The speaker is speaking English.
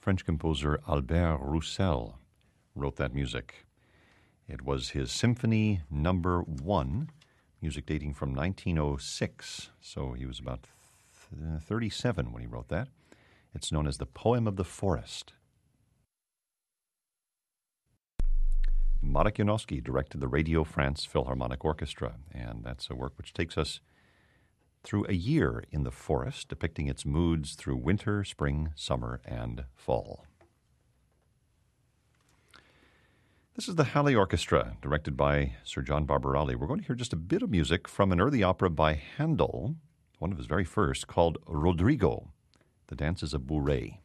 French composer Albert Roussel wrote that music. It was his Symphony Number 1, music dating from 1906, so he was about 37 when he wrote that. It's known as the Poem of the Forest. Marek Janowski directed the Radio France Philharmonic Orchestra, and that's a work which takes us through a year in the forest, depicting its moods through winter, spring, summer, and fall. This is the Hallé Orchestra, directed by Sir John Barbarali. We're going to hear just a bit of music from an early opera by Handel, one of his very first, called Rodrigo, The Dances of Bourrée.